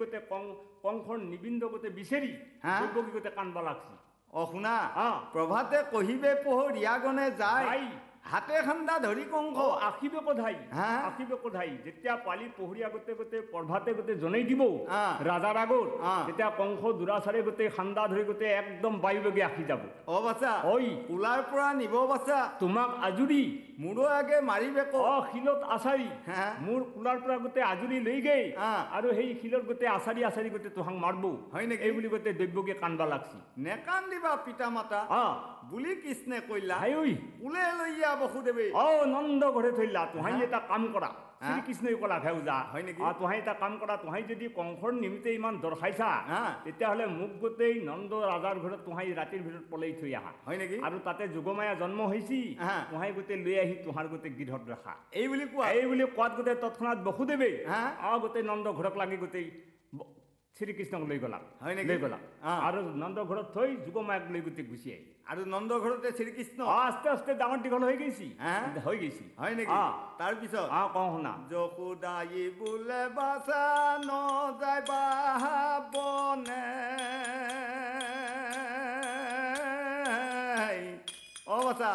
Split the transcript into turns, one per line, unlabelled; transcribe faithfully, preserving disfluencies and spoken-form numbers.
গোটে কং কংসৰ নিবিন্দ গোটে বিচাৰি দৈৱকী গোটে কান্দবা লাগছি
অ শুনা
হা
প্ৰভাতে কহিবে পোহৰীয়া গণে যায় হাতে খান্দা ধৰি কংস
আখিবে কধাই আখিবে কধাই যেতিয়া পালি পোহৰীয়া গোটে গোটে প্ৰভাতে গোটে জনাই দিব ৰাজাৰ আগত তেতিয়া কংস দুৰাচাৰে গোটে খান্দা ধৰি গোটে একদম বায়ুবেগে আখি যাব
অ বাছা
ঐ
কুলাৰ পৰা নিব বাছা
তোমাক আজুৰি
মোৰো আগে মাৰিবে ক
অ শিলত আচাৰি মোৰ কুলাৰ পৰা গোটে আজুৰি লৈ গে আৰু সেই শিলৰ গোটে আচাৰি আচাৰি গোটে তোহাং মাৰব
হয় নেকি
এই বুলি গোটে দৈৱকে কান্দবা লাগছি
নেকান্দিবা পিতা মাতা বুলি কৃষ্ণে কইলা
হাই ঐ
কুলে লৈয়া বসুদেৱে
অ নন্দ ঘৰে থৈলা তোহাই এটা কাম কৰা শ্ৰীকৃষ্ণই কলা ভেউজা
হয় নেকি
তোহাই এটা কাম কৰা তোহাই যদি কংসৰ নিমিত্তে ইমান দৰ্শাইছা তেতিয়াহ'লে মোক গোটেই নন্দ ৰাজাৰ ঘৰত তোহাই ৰাতিৰ ভিতৰত পলাই থৈ আহা
হয় নেকি
আৰু তাতে যুগমায়া জন্ম হৈছি তোহাই গোটেই লৈ আহি তোহাৰ গোটেই গৃহত ৰাখা
এই বুলি কোৱা
এই বুলি কোৱাত গোটেই তৎক্ষণাৎ বসুদেৱে অ গোটেই নন্দ ঘৰক লাগি গোটেই শ্ৰীকৃষ্ণক লৈ গলা লৈ গলা আৰু নন্দ ঘৰত থৈ যুগমায়াক লৈ গোটেই গুচি আহি
আৰু নন্দ ঘৰতে শ্ৰীকৃষ্ণ
আস্তে আস্তে ডাঙৰ দীঘল হৈ গৈছি হৈ গৈছি
হয় নেকি তাৰপিছত
অ কওঁ শুনা
যশোদাই বোলে বাচা নযায় বাহাব